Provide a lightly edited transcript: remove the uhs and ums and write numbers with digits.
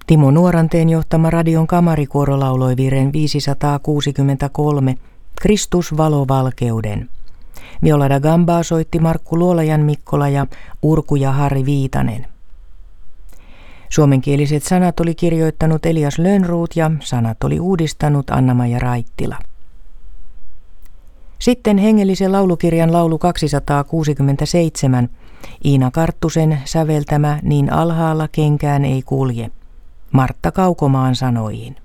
Timo Nuoranteen johtama radion kamarikuoro lauloi virren 563, Kristus valo valkeuden. Viola da Gambaa soitti Markku Luolajan Mikkola ja Urku ja Harri Viitanen. Suomenkieliset sanat oli kirjoittanut Elias Lönnroth ja sanat oli uudistanut Anna-Maija Raittila. Sitten hengellisen laulukirjan laulu 267, Iina Karttusen säveltämä Niin alhaalla kenkään ei kulje, Martta Kaukomaan sanoihin.